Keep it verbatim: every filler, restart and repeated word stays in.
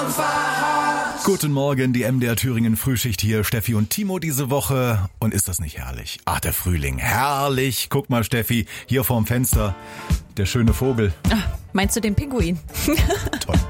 Guten Morgen, die M D R Thüringen Frühschicht hier, Steffi und Timo diese Woche. Und ist das nicht herrlich? Ach, der Frühling, herrlich. Guck mal, Steffi, hier vorm Fenster, der schöne Vogel. Ach, meinst du den Pinguin? Toll.